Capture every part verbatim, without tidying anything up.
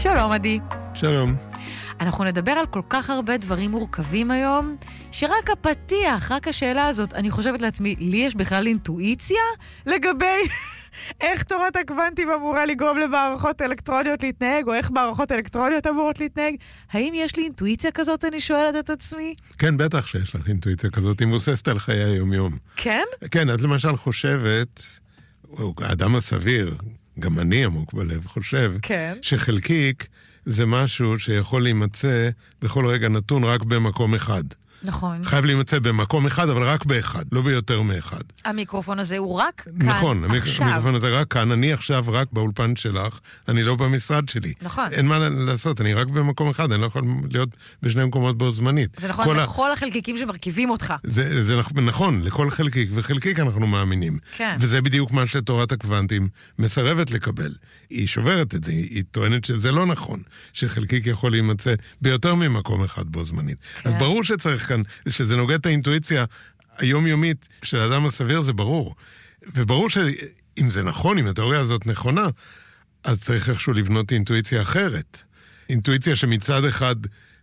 שלום עדי. שלום. אנחנו נדבר על כל כך הרבה דברים מורכבים היום, שרק הפתיח, רק השאלה הזאת, אני חושבת לעצמי, לי יש בכלל אינטואיציה לגבי איך תורת הקוונטים אמורה לגרום למערכות אלקטרוניות להתנהג, או איך מערכות אלקטרוניות אמורות להתנהג. האם יש לי אינטואיציה כזאת, אני שואלת את עצמי? כן, בטח שיש לך אינטואיציה כזאת, היא מבוססת על חיי היום-יום. כן? כן, את למשל חושבת, האדם הסביר, גם אני עמוק בלב, חושב, כן. שחלקיק זה משהו שיכול להימצא בכל רגע נתון רק במקום אחד. נכון. חייב להימצא במקום אחד, אבל רק באחד, לא ביותר מאחד. המיקרופון הזה הוא רק כאן, נכון, עכשיו. המיקרופון הזה רק כאן, אני עכשיו רק באולפן שלך, אני לא במשרד שלי. נכון. אין מה לעשות, אני רק במקום אחד, אני לא יכול להיות בשני מקומות בו זמנית. זה נכון לכל ה... החלקיקים שמרכיבים אותך. זה, זה נכון, לכל חלקיק, וחלקיק אנחנו מאמינים. כן. וזה בדיוק מה שתורת הקוונטים מסרבת לקבל. היא שוברת את זה, היא טוענת שזה לא נכון, שחלקיק יכול להימצא ביותר ממקום אחד בו זמנית. כן. אז ברור שצריך כאן, שזה נוגע את האינטואיציה היומיומית של האדם הסביר, זה ברור. וברור שאם זה נכון, אם התיאוריה הזאת נכונה, אז צריך איכשהו לבנות אינטואיציה אחרת. אינטואיציה שמצד אחד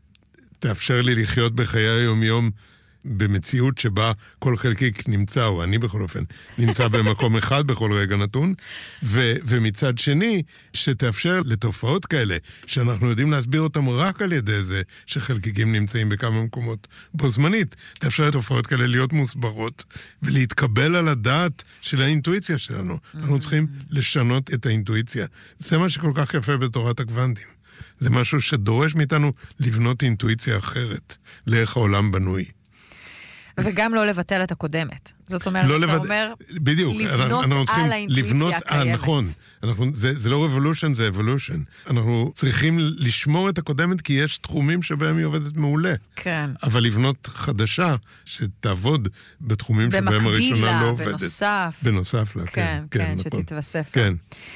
תאפשר לי לחיות בחיי היומיום במציאות שבה כל חלקיק נמצא, או אני בכל אופן, נמצא במקום אחד בכל רגע נתון, ו- ומצד שני, שתאפשר לתופעות כאלה, שאנחנו יודעים להסביר אותם רק על ידי זה, שחלקיקים נמצאים בכמה מקומות בו זמנית, תאפשר לתופעות כאלה להיות מוסברות, ולהתקבל על הדעת של האינטואיציה שלנו. אנחנו צריכים לשנות את האינטואיציה. זה מה שכל כך יפה בתורת הקוונטים. זה משהו שדורש מאיתנו לבנות אינטואיציה אחרת, לאיך העולם בנוי. וגם לא לבטל את הקודמת. זאת אומרת, לא אתה לבד... אומר, בדיוק, לבנות אנחנו על האינטואיציה הקיימת. נכון, אנחנו, זה, זה לא revolution, זה evolution. אנחנו צריכים לשמור את הקודמת, כי יש תחומים שבהם היא עובדת מעולה. כן. אבל לבנות חדשה, שתעבוד בתחומים שבהם הראשונה לא עובדת. בנוסף. בנוסף לה, כן. כן, כן, כן, נכון. שתתווסף. כן.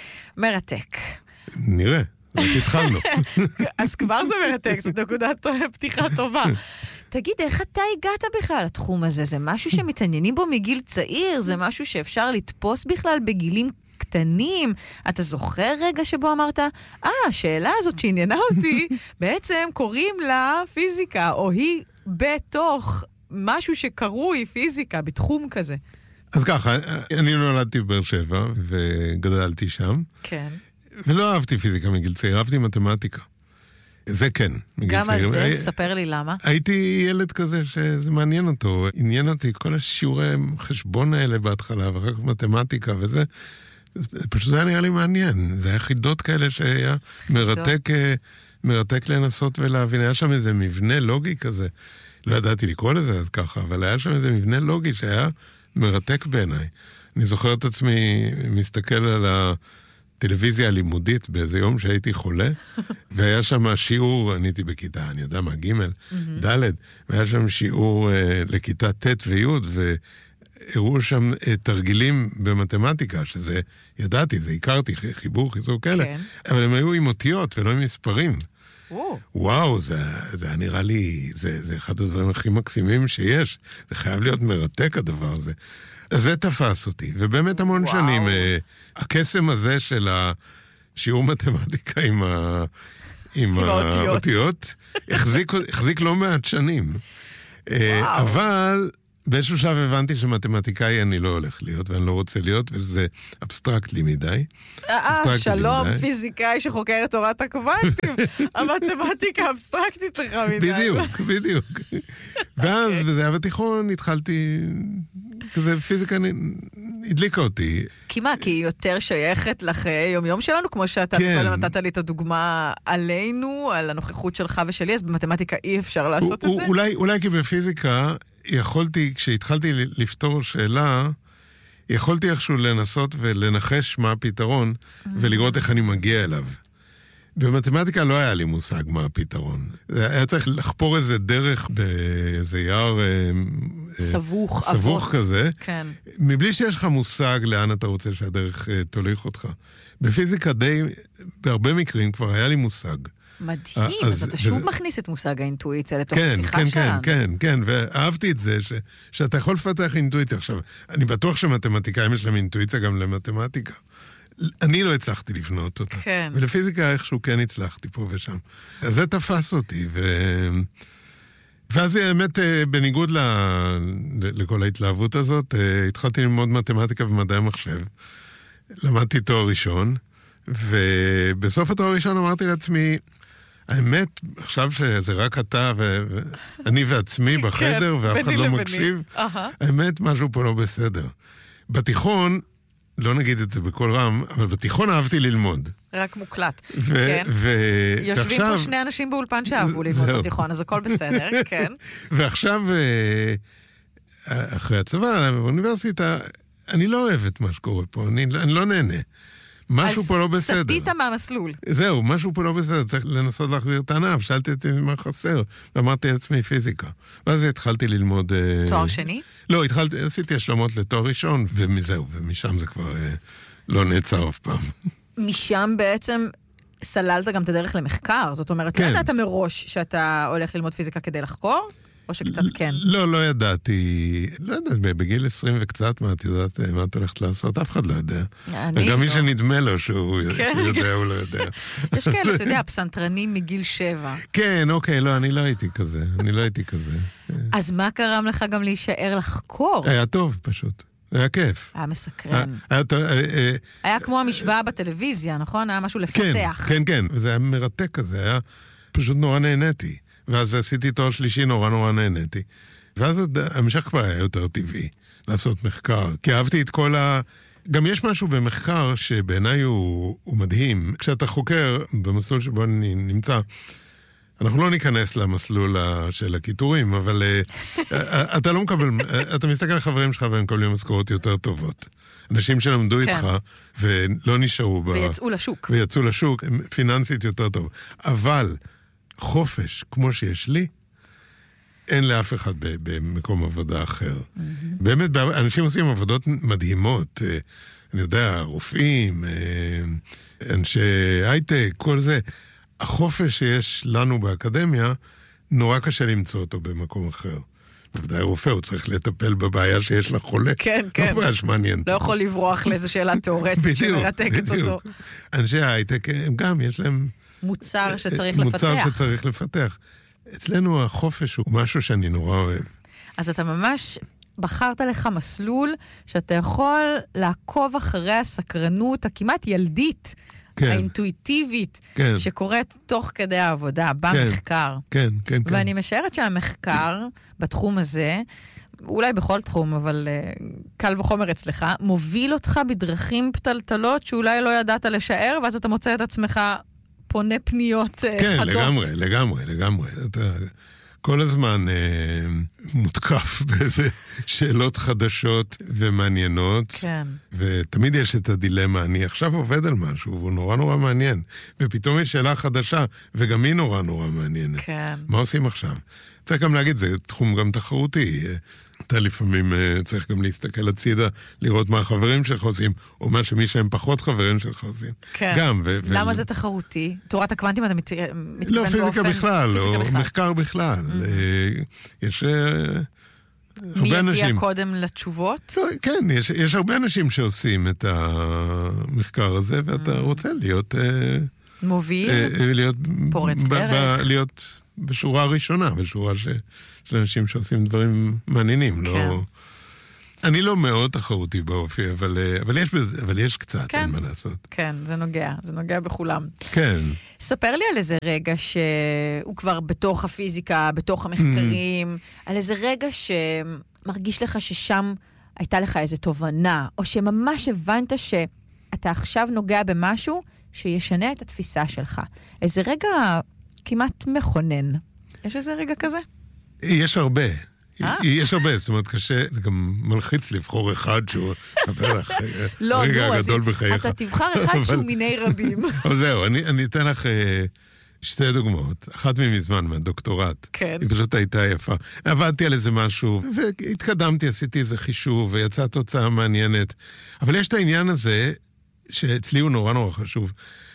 מרתק. נראה. רק התחלנו. אז כבר זה מרתק, זאת נקודת פתיחה טובה. תגיד, איך אתה הגעת בכלל לתחום הזה? זה משהו שמתעניינים בו מגיל צעיר? זה משהו שאפשר לתפוס בכלל בגילים קטנים? אתה זוכר רגע שבו אמרת, אה, השאלה הזאת שעניינה אותי, בעצם קוראים לה פיזיקה, או היא בתוך משהו שקרוי פיזיקה, בתחום כזה. אז ככה, אני נולדתי בבאר שבע, וגדלתי שם. כן. ולא אהבתי פיזיקה מגיל צעיר, אהבתי מתמטיקה. זה כן, מגיל צעיר. גם על זה, ספר לי למה. הייתי ילד כזה שזה מעניין אותו. עניין אותי כל השיעורי חשבון האלה בהתחלה, ואחר כך מתמטיקה וזה. זה פשוט היה נראה לי מעניין. זה היה חידות כאלה שהיה מרתק, מרתק לנסות ולהבין. היה שם איזה מבנה לוגי כזה. לא ידעתי לקרוא לזה אז ככה, אבל היה שם איזה מבנה לוגי שהיה מרתק בעיניי. אני זוכר את עצמי מסתכל על ה... טלוויזיה לימודית באיזה יום שהייתי חולה, והיה שם שיעור, אני הייתי בכיתה, אני יודע מה, ג' ד', והיה שם שיעור אה, לכיתה ט' וי', והראו שם אה, תרגילים במתמטיקה, שזה, ידעתי, זה הכרתי, חיבור, חיזור כאלה, כן. אבל הם היו עם אותיות ולא עם מספרים. וואו, וואו זה, זה היה נראה לי, זה, זה אחד הדברים הכי מקסימים שיש, זה חייב להיות מרתק הדבר הזה. זה תפס אותי, ובאמת המון וואו. שנים, הקסם הזה של השיעור מתמטיקה עם, ה, עם, עם האותיות, האותיות החזיק, החזיק לא מעט שנים. וואו. אבל באיזשהו שעה הבנתי שמתמטיקאי אני לא הולך להיות, ואני לא רוצה להיות, וזה אבסטרקט לי מדי. אה, שלום, מדי. פיזיקאי שחוקר את תורת הקוונטים. המתמטיקה אבסטרקטית לך מדי. בדיוק, בדיוק. ואז, וזה היה בתיכון, התחלתי... כזה פיזיקה הדליקה אותי. כי מה? כי היא יותר שייכת לחיי יום-יום שלנו, כמו שאתה כן. נתת לי את הדוגמה עלינו, על הנוכחות שלך ושלי, אז במתמטיקה אי אפשר לעשות את זה? אולי, אולי כי בפיזיקה יכולתי, כשהתחלתי לפתור שאלה, יכולתי איכשהו לנסות ולנחש מה הפתרון, ולראות איך אני מגיע אליו. במתמטיקה לא היה לי מושג מה הפתרון. היה צריך לחפור איזה דרך באיזה יער סבוך, סבוך כזה, כן. מבלי שיש לך מושג לאן אתה רוצה שהדרך תוליך אותך. בפיזיקה די, בהרבה מקרים כבר היה לי מושג. מדהים, אז, אז אתה שוב וזה... מכניס את מושג האינטואיציה לתוך כן, השיחה כן, שלנו. כן, כן, כן, ואהבתי את זה, ש... שאתה יכול לפתח אינטואיציה. עכשיו, אני בטוח שמתמטיקאים יש להם אינטואיציה גם למתמטיקה. אני לא הצלחתי לבנות אותה. כן. ולפיזיקה איכשהו כן הצלחתי פה ושם. אז זה תפס אותי, ו... ואז האמת, בניגוד ל... לכל ההתלהבות הזאת, התחלתי ללמוד מתמטיקה ומדעי המחשב. למדתי תואר ראשון, ובסוף התואר הראשון אמרתי לעצמי, האמת, עכשיו שזה רק אתה ואני ועצמי בחדר, ואף אחד לא מקשיב, האמת, משהו פה לא בסדר. בתיכון, לא נגיד את זה בכל רם, אבל בתיכון אהבתי ללמוד. רק מוקלט, כן. יושבים פה שני אנשים באולפן שאהבו ללמוד בתיכון, אז הכל בסדר, כן. ועכשיו, אחרי הצבא, באוניברסיטה, אני לא אוהב את מה שקורה פה, אני לא נהנה. משהו פה לא בסדר. אז סתית מהמסלול. זהו, משהו פה לא בסדר, צריך לנסות להחזיר את הענף, שאלתי אותי מה חסר, ואמרתי לעצמי פיזיקה. ואז התחלתי ללמוד... תואר שני? לא, התחלתי, עשיתי השלמות לתואר ראשון, ומזהו, ומשם זה כבר לא נעצר אף פעם. משם בעצם סללת גם את הדרך למחקר, זאת אומרת, לא ידעת מראש שאתה הולך ללמוד פיזיקה כדי לחקור? או שקצת כן? לא, לא ידעתי. לא יודעת, בגיל עשרים וקצת, מה את יודעת, מה את הולכת לעשות? אף אחד לא יודע. וגם מי שנדמה לו שהוא יודע, הוא לא יודע. יש כאלה, אתה יודע, פסנתרנים מגיל שבע. כן, אוקיי, לא, אני לא הייתי כזה. אני לא הייתי כזה. אז מה קרם לך גם להישאר לחקור? היה טוב, פשוט. היה כיף. היה מסקרן. היה כמו המשוואה בטלוויזיה, נכון? היה משהו לפצח. כן, כן, וזה היה מרתק כזה, היה פשוט נורא נהניתי. ואז עשיתי תואר שלישי, נורא נורא נהניתי. ואז המשך כבר היה יותר טבעי לעשות מחקר. כי אהבתי את כל ה... גם יש משהו במחקר שבעיניי הוא, הוא מדהים. כשאתה חוקר במסלול שבו אני נמצא, אנחנו לא ניכנס למסלול של הכיתורים, אבל אתה לא מקבל... אתה מסתכל על חברים שלך והם מקבלים משכורות יותר טובות. אנשים שלמדו כן. איתך ולא נשארו... ויצאו ב... לשוק. ויצאו לשוק, הם פיננסית יותר טוב. אבל... חופש, כמו שיש לי, אין לאף אחד במקום עבודה אחר. Mm-hmm. באמת, אנשים עושים עבודות מדהימות. אני יודע, רופאים, אנשי הייטק, כל זה. החופש שיש לנו באקדמיה, נורא קשה למצוא אותו במקום אחר. בוודאי רופא, הוא צריך לטפל בבעיה שיש לחולה. כן, כן. לא בעיה שמעניינת. לא יכול לברוח לאיזו שאלה תיאורטית שמרתקת אותו. אנשי הייטק, הם גם, יש להם... מוצר שצריך לפתח. מוצר שצריך לפתח. אצלנו החופש הוא משהו שאני נורא אוהב. אז אתה ממש בחרת לך מסלול שאתה יכול לעקוב אחרי הסקרנות הכמעט ילדית, כן. האינטואיטיבית, כן. שקורית תוך כדי העבודה, במחקר. כן, כן, כן. ואני משערת שהמחקר בתחום הזה, אולי בכל תחום, אבל uh, קל וחומר אצלך, מוביל אותך בדרכים פתלתלות שאולי לא ידעת לשער, ואז אתה מוצא את עצמך פונה פניות uh, כן, חדות. כן, לגמרי, לגמרי, לגמרי. אתה כל הזמן אה, מותקף באיזה שאלות חדשות ומעניינות. כן. ותמיד יש את הדילמה, אני עכשיו עובד על משהו, והוא נורא נורא מעניין. ופתאום יש שאלה חדשה, וגם היא נורא נורא מעניינת. כן. מה עושים עכשיו? צריך גם להגיד, זה תחום גם תחרותי. אתה לפעמים צריך גם להסתכל הצידה, לראות מה החברים שלך עושים, או מה שמי שהם פחות חברים שלך עושים. כן. גם. ו- למה ו- זה תחרותי? תורת הקוונטים אתה מת- מתכוון באופן... לא, פיזיקה בכלל, פיזיקה או בכלל. מחקר בכלל. Mm-hmm. יש הרבה מי אנשים... מי יגיע קודם לתשובות? לא, כן, יש, יש הרבה אנשים שעושים את המחקר הזה, ואתה mm-hmm. רוצה להיות... מוביל? להיות... פורץ ב- דרך? ב- להיות בשורה הראשונה, בשורה ש... של אנשים שעושים דברים מעניינים, כן. לא... אני לא מאוד תחרותי באופי, אבל, אבל, יש, בזה, אבל יש קצת, כן. אין מה לעשות. כן, זה נוגע, זה נוגע בכולם. כן. ספר לי על איזה רגע שהוא כבר בתוך הפיזיקה, בתוך המחקרים, mm. על איזה רגע שמרגיש לך ששם הייתה לך איזו תובנה, או שממש הבנת שאתה עכשיו נוגע במשהו שישנה את התפיסה שלך. איזה רגע כמעט מכונן. יש איזה רגע כזה? יש הרבה. יש הרבה, זאת אומרת, קשה, זה גם מלחיץ לבחור אחד שהוא חבר לך, הרגע הגדול בחייך. אתה תבחר אחד שהוא מיני רבים. אבל זהו, אני אתן לך שתי דוגמאות. אחת ממזמן, מהדוקטורט. כן. היא פשוט הייתה יפה. עבדתי על איזה משהו, והתקדמתי, עשיתי איזה חישוב, ויצאה תוצאה מעניינת. אבל יש את העניין הזה, שאצלי הוא נורא נורא חשוב.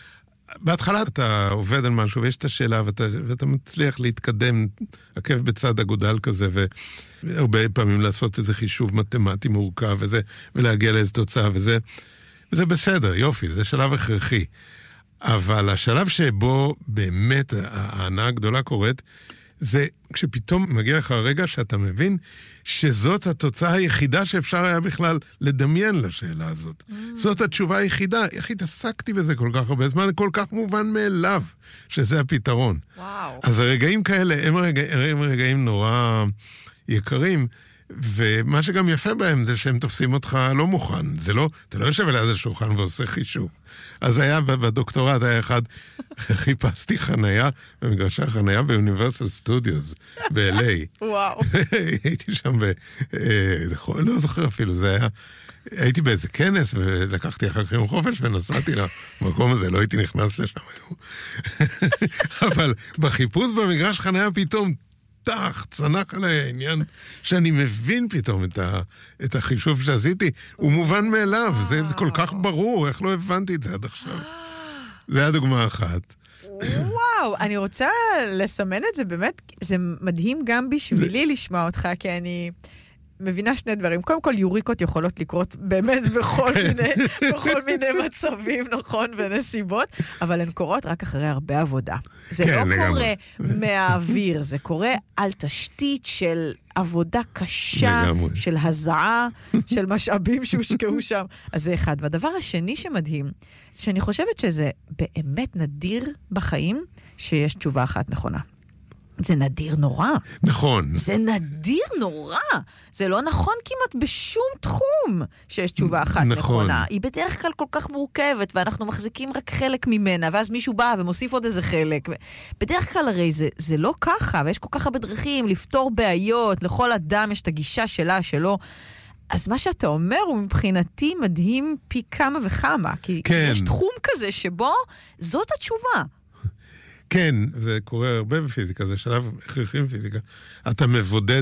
בהתחלה אתה עובד על משהו, ויש את השאלה, ואתה, ואתה מצליח להתקדם, עקב בצד אגודל כזה, והרבה פעמים לעשות איזה חישוב מתמטי מורכב, וזה, ולהגיע לאיזו תוצאה, וזה. זה בסדר, יופי, זה שלב הכרחי. אבל השלב שבו באמת ההנאה הגדולה קורית, זה כשפתאום מגיע לך הרגע שאתה מבין שזאת התוצאה היחידה שאפשר היה בכלל לדמיין לשאלה הזאת. Mm. זאת התשובה היחידה. איך התעסקתי בזה כל כך הרבה זמן, כל כך מובן מאליו שזה הפתרון. וואו. אז הרגעים כאלה הם, רגע, הם רגעים נורא יקרים, ומה שגם יפה בהם זה שהם תופסים אותך לא מוכן. זה לא, אתה לא יושב ליד השולחן ועושה חישוב. אז היה בדוקטורט, היה אחד, חיפשתי חנייה, במגרשי החנייה באוניברסל סטודיוס, ב-אל איי. וואו. הייתי שם ב... לא זוכר אפילו, זה היה... הייתי באיזה כנס, ולקחתי אחר כך יום חופש, ונסעתי למקום הזה, לא הייתי נכנס לשם היום. אבל בחיפוש במגרש חנייה פתאום, תח, צנח עליי העניין שאני מבין פתאום את, ה, את החישוב שעשיתי. הוא מובן מאליו, זה, זה כל כך ברור, איך לא הבנתי את זה עד עכשיו. זה היה דוגמה אחת. וואו, אני רוצה לסמן את זה באמת, זה מדהים גם בשבילי לשמוע אותך, כי אני מבינה שני דברים. קודם כל, יוריקות יכולות לקרות באמת בכל מיני, בכל מיני מצבים, נכון, ונסיבות, אבל הן קורות רק אחרי הרבה עבודה. זה כן, לא לגמרי. קורה מהאוויר, זה קורה על תשתית של עבודה קשה, לגמרי. של הזעה, של משאבים שהושקעו שם. אז זה אחד. והדבר השני שמדהים, זה שאני חושבת שזה באמת נדיר בחיים שיש תשובה אחת נכונה. זה נדיר נורא. נכון. זה נדיר נורא. זה לא נכון כמעט בשום תחום שיש תשובה אחת נכון. נכונה. היא בדרך כלל כל כך מורכבת, ואנחנו מחזיקים רק חלק ממנה, ואז מישהו בא ומוסיף עוד איזה חלק. בדרך כלל הרי זה, זה לא ככה, ויש כל כך הרבה דרכים לפתור בעיות, לכל אדם יש את הגישה שלה, שלו. אז מה שאתה אומר הוא מבחינתי מדהים פי כמה וכמה, כי כן. יש תחום כזה שבו זאת התשובה. כן, זה קורה הרבה בפיזיקה, זה שלב הכרחי בפיזיקה. אתה מבודד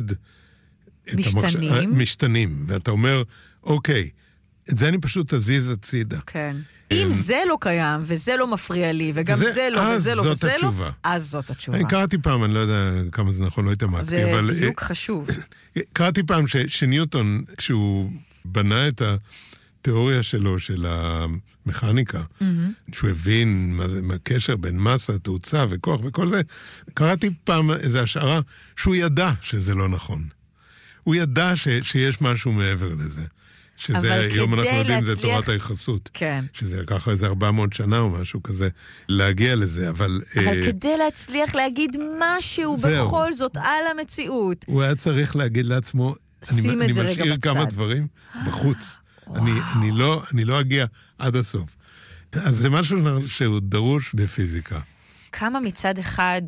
משתנים. את המחש... משתנים, ואתה אומר, אוקיי, את זה אני פשוט אזיז הצידה. כן. אם זה לא קיים, וזה לא מפריע לי, וגם זה, זה לא, וזה לא, וזה התשובה. לא, אז זאת התשובה. אני קראתי פעם, אני לא יודע כמה זה נכון, לא התעמקתי, זה אבל... דיוק חשוב. קראתי פעם ש, שניוטון, כשהוא בנה את התיאוריה שלו, של המכניקה, mm-hmm. שהוא הבין מה זה, מה הקשר בין מסה, תאוצה וכוח וכל זה, קראתי פעם איזו השערה שהוא ידע שזה לא נכון. הוא ידע ש, שיש משהו מעבר לזה. שזה היום אנחנו יודעים, זה תורת היחסות. כן. שזה לקח איזה ארבע מאות שנה או משהו כזה, להגיע לזה, אבל... אבל אה, כדי להצליח להגיד משהו זהו. בכל זאת על המציאות. הוא היה צריך להגיד לעצמו, אני, שים אני את זה רגע משאיר בצד. כמה דברים בחוץ. אני, אני, לא, אני לא אגיע עד הסוף. אז זה משהו שהוא דרוש בפיזיקה. כמה מצד אחד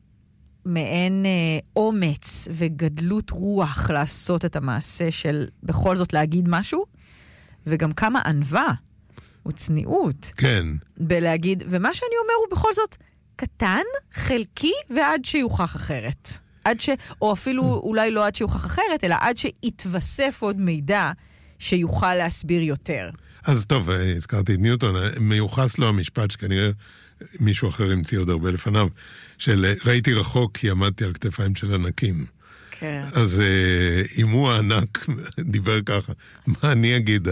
מעין אה, אומץ וגדלות רוח לעשות את המעשה של בכל זאת להגיד משהו, וגם כמה ענווה וצניעות. כן. בלהגיד, ומה שאני אומר הוא בכל זאת קטן, חלקי, ועד שיוכח אחרת. עד ש... או אפילו אולי לא עד שיוכח אחרת, אלא עד שיתווסף עוד מידע שיוכל להסביר יותר. אז טוב, הזכרתי את ניוטון, מיוחס לו המשפט שכנראה מישהו אחר המציא עוד הרבה לפניו, של ראיתי רחוק כי עמדתי על כתפיים של ענקים. כן. אז אם הוא הענק דיבר ככה, מה אני אגיד?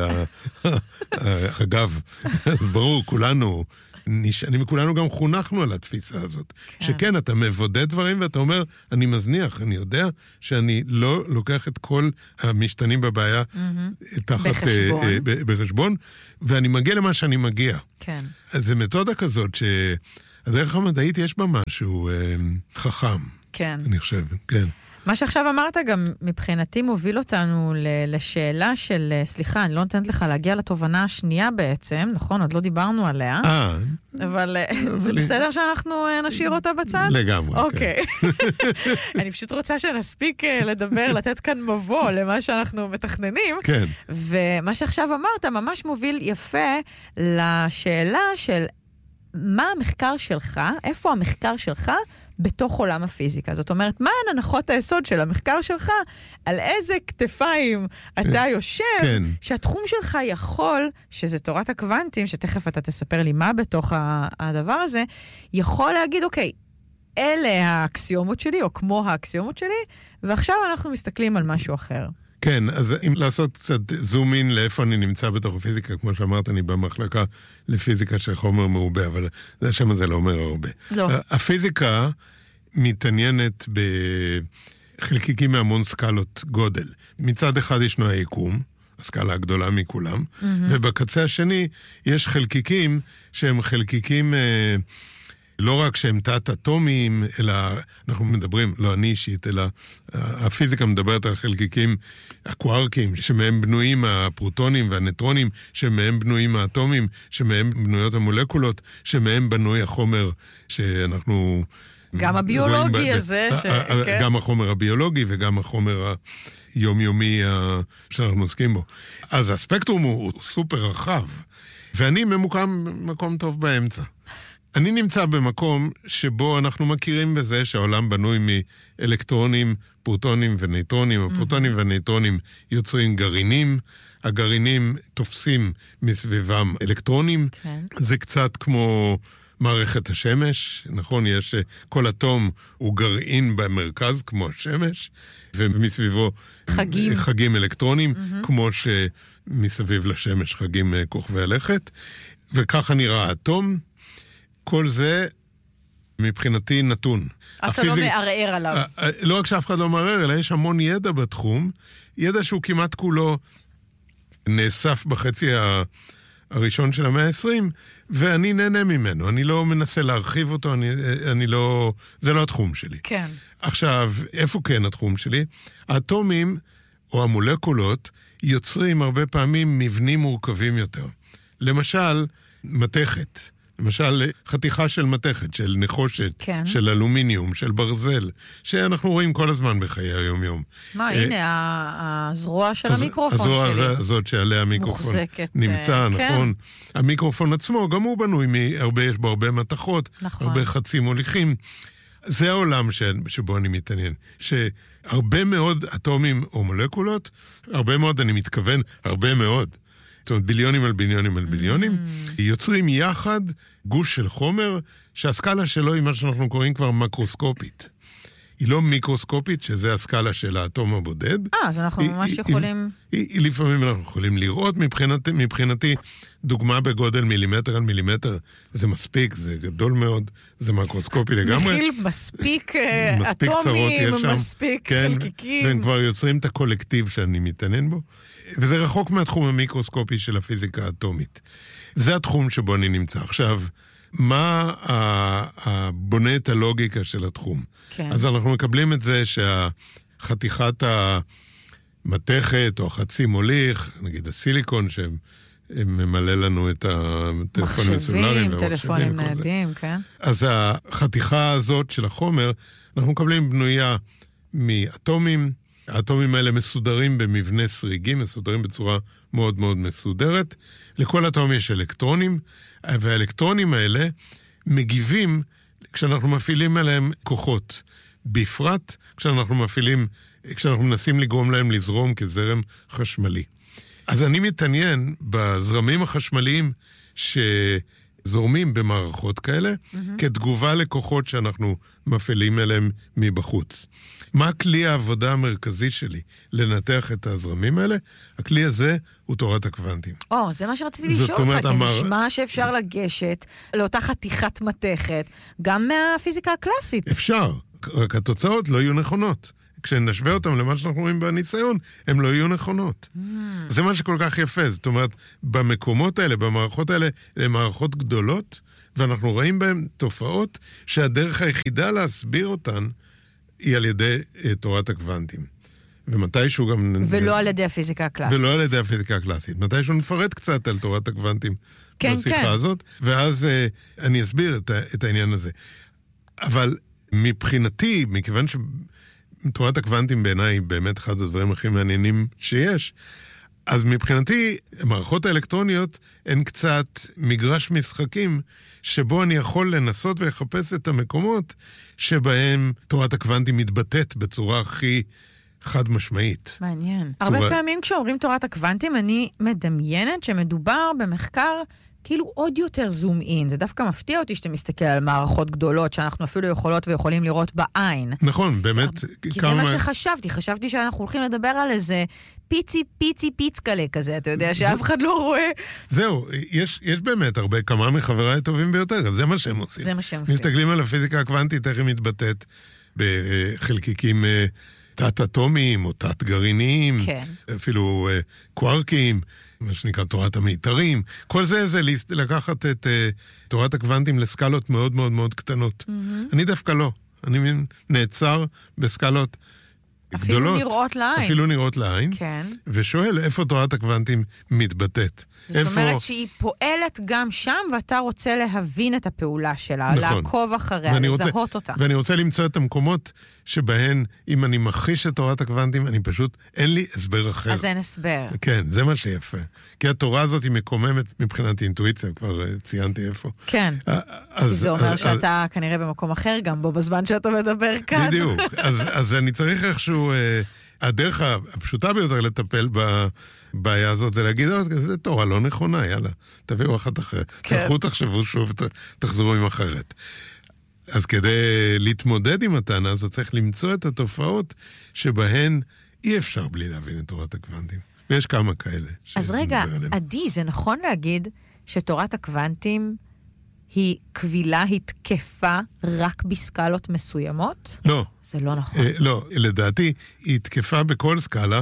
אגב, אז ברור, כולנו, אני וכולנו גם חונכנו על התפיסה הזאת. כן. שכן, אתה מבודד דברים ואתה אומר, אני מזניח, אני יודע שאני לא לוקח את כל המשתנים בבעיה mm-hmm. תחת בחשבון. אה, ב, בחשבון, ואני מגיע למה שאני מגיע. כן. אז זו מתודה כזאת שהדרך המדעית יש בה משהו אה, חכם. כן. אני חושב, כן. מה שעכשיו אמרת גם מבחינתי מוביל אותנו לשאלה של, סליחה, אני לא נותנת לך להגיע לתובנה השנייה בעצם, נכון? עוד לא דיברנו עליה. אה. אבל זה בסדר שאנחנו נשאיר אותה בצד? לגמרי, אוקיי. אני פשוט רוצה שנספיק לדבר, לתת כאן מבוא למה שאנחנו מתכננים. כן. ומה שעכשיו אמרת ממש מוביל יפה לשאלה של מה המחקר שלך, איפה המחקר שלך בתוך עולם הפיזיקה. זאת אומרת, מה הן הנחות היסוד של המחקר שלך, על איזה כתפיים אתה יושב, כן. שהתחום שלך יכול, שזה תורת הקוונטים, שתכף אתה תספר לי מה בתוך הדבר הזה, יכול להגיד, אוקיי, אלה האקסיומות שלי, או כמו האקסיומות שלי, ועכשיו אנחנו מסתכלים על משהו אחר. כן, אז אם לעשות קצת זום אין לאיפה אני נמצא בתוך הפיזיקה, כמו שאמרת, אני במחלקה לפיזיקה של חומר מעובה, אבל זה השם הזה לא אומר הרבה. לא. הפיזיקה מתעניינת בחלקיקים מהמון סקלות גודל. מצד אחד ישנו היקום, הסקלה הגדולה מכולם, mm-hmm. ובקצה השני יש חלקיקים שהם חלקיקים... אה, לא רק שהם תת-אטומיים, אלא אנחנו מדברים, לא אני אישית, אלא הפיזיקה מדברת על חלקיקים הקווארקים, שמהם בנויים הפרוטונים והנטרונים, שמהם בנויים האטומים, שמהם בנויות המולקולות, שמהם בנוי החומר שאנחנו... גם הביולוגי הזה. ש... גם החומר הביולוגי וגם החומר היומיומי שאנחנו עוסקים בו. אז הספקטרום הוא סופר רחב, ואני ממוקם במקום טוב באמצע. אני נמצא במקום שבו אנחנו מכירים בזה שהעולם בנוי מאלקטרונים, פרוטונים ונייטרונים. Mm-hmm. הפרוטונים והנייטרונים יוצרים גרעינים, הגרעינים תופסים מסביבם אלקטרונים. כן. זה קצת כמו מערכת השמש, נכון? יש, כל אטום הוא גרעין במרכז כמו השמש, ומסביבו חגים, חגים אלקטרונים, mm-hmm. כמו שמסביב לשמש חגים כוכבי הלכת. וככה נראה האטום. כל זה מבחינתי נתון. אתה הפיזיק... לא מערער עליו. לא רק שאף אחד לא מערער, אלא יש המון ידע בתחום, ידע שהוא כמעט כולו נאסף בחצי ה... הראשון של המאה ה-עשרים, ואני נהנה ממנו, אני לא מנסה להרחיב אותו, אני, אני לא... זה לא התחום שלי. כן. עכשיו, איפה כן התחום שלי? האטומים או המולקולות יוצרים הרבה פעמים מבנים מורכבים יותר. למשל, מתכת. למשל, חתיכה של מתכת, של נחושת, כן. של אלומיניום, של ברזל, שאנחנו רואים כל הזמן בחיי היום-יום. מה, הנה, הזרוע של המיקרופון שלי. הזרוע הזאת שעליה המיקרופון נמצא, נכון. המיקרופון עצמו, גם הוא בנוי מהרבה, יש בו הרבה מתכות, הרבה חצים מוליכים. זה העולם שבו אני מתעניין. שהרבה מאוד אטומים או מולקולות, הרבה מאוד, אני מתכוון, הרבה מאוד, זאת אומרת, ביליונים על ביליונים על ביליונים, mm. יוצרים יחד גוש של חומר, שהסקלה שלו היא מה שאנחנו קוראים כבר מקרוסקופית. היא לא מיקרוסקופית, שזה הסקלה של האטום הבודד. אה, אז אנחנו היא, ממש היא, יכולים... היא, היא, לפעמים אנחנו יכולים לראות, מבחינת, מבחינתי, דוגמה בגודל מילימטר על מילימטר, זה מספיק, זה גדול מאוד, זה מקרוסקופי לגמרי. מכיל מספיק אטומים, מספיק כן, חלקיקים. והם כבר יוצרים את הקולקטיב שאני מתעניין בו. וזה רחוק מהתחום המיקרוסקופי של הפיזיקה האטומית. זה התחום שבו אני נמצא. עכשיו, מה הבונה את הלוגיקה של התחום? כן. אז אנחנו מקבלים את זה שהחתיכת המתכת או החצי מוליך, נגיד הסיליקון שממלא לנו את הטלפונים הסלולריים. מחשבים, טלפונים ניידים, כן. אז החתיכה הזאת של החומר, אנחנו מקבלים בנויה מאטומים, האטומים האלה מסודרים במבנה סריגים, מסודרים בצורה מאוד מאוד מסודרת. לכל אטום יש אלקטרונים, והאלקטרונים האלה מגיבים כשאנחנו מפעילים עליהם כוחות. בפרט כשאנחנו מפעילים, כשאנחנו מנסים לגרום להם לזרום כזרם חשמלי. אז אני מתעניין בזרמים החשמליים שזורמים במערכות כאלה, mm-hmm. כתגובה לכוחות שאנחנו מפעילים עליהם מבחוץ. מה כלי העבודה המרכזי שלי? לנתח את הזרמים האלה? הכלי הזה הוא תורת הקוונטים. או, זה מה שרציתי לשאול אותך, כי אמר... נשמע שאפשר לגשת לאותה חתיכת מתכת, גם מהפיזיקה הקלאסית. אפשר, רק התוצאות לא יהיו נכונות. כשנשווה אותם למה שאנחנו רואים בניסיון, הם לא יהיו נכונות. Mm. זה מה שכל כך יפה. זאת אומרת, במקומות האלה, במערכות האלה, הן מערכות גדולות, ואנחנו רואים בהן תופעות שהדרך היחידה להסביר אותן, היא על ידי uh, תורת הקוונטים. ומתישהו גם... ולא על ידי הפיזיקה הקלאסית. ולא על ידי הפיזיקה הקלאסית. מתישהו נפרט קצת על תורת הקוונטים כן, בשיחה כן. הזאת, ואז uh, אני אסביר את, את העניין הזה. אבל מבחינתי, מכיוון שתורת הקוונטים בעיניי היא באמת אחד הדברים הכי מעניינים שיש, אז מבחינתי, המערכות האלקטרוניות הן קצת מגרש משחקים, שבו אני יכול לנסות ולחפש את המקומות שבהם תורת הקוונטים מתבטאת בצורה הכי חד משמעית. מעניין. צורה... הרבה פעמים כשאומרים תורת הקוונטים, אני מדמיינת שמדובר במחקר כאילו עוד יותר זום אין. זה דווקא מפתיע אותי שאתה מסתכל על מערכות גדולות, שאנחנו אפילו יכולות ויכולים לראות בעין. נכון, באמת. כי זה מה שחשבתי. חשבתי שאנחנו הולכים לדבר על איזה פיצי, פיצי, פיצקלה כזה, אתה יודע, שאף אחד לא רואה. זהו, יש, יש באמת הרבה, כמה מחבריי הטובים ביותר, זה מה שהם עושים. זה מה שהם עושים. מסתכלים על הפיזיקה הקוונטית, איך היא מתבטאת בחלקיקים תת-אטומיים או תת-גרעיניים, כן. אפילו קווארקים, מה שנקרא תורת המיתרים. כל זה זה לקחת את תורת הקוונטים לסקלות מאוד מאוד מאוד קטנות. Mm-hmm. אני דווקא לא. אני נעצר בסקלות אפילו גדולות. אפילו נראות לעין. אפילו נראות לעין. כן. ושואל איפה תורת הקוונטים מתבטאת. זאת איפה... אומרת שהיא פועלת גם שם, ואתה רוצה להבין את הפעולה שלה, נכון. לעקוב אחריה, לזהות רוצה, אותה. ואני רוצה למצוא את המקומות שבהן, אם אני מכחיש את תורת הקוונטים, אני פשוט, אין לי הסבר אחר. אז אין הסבר. כן, זה מה שיפה. כי התורה הזאת היא מקוממת מבחינת אינטואיציה, כבר ציינתי איפה. כן. אז, כי זה אומר אז, שאתה אז... כנראה במקום אחר גם בו, בזמן שאתה מדבר כאן. בדיוק. אז, אז אני צריך איכשהו... הדרך הפשוטה ביותר לטפל בבעיה הזאת זה להגיד, זה תורה לא נכונה, יאללה, תביאו אחת אחרת. כן. תלכו, תחשבו שוב, תחזרו עם אחרת. אז כדי להתמודד עם הטענה הזאת, צריך למצוא את התופעות שבהן אי אפשר בלי להבין את תורת הקוונטים. ויש כמה כאלה. אז רגע, עדי, זה נכון להגיד שתורת הקוונטים היא קבילה, היא תקפה רק בסקלות מסוימות? לא. זה לא נכון. אה, לא, לדעתי, היא תקפה בכל סקלה.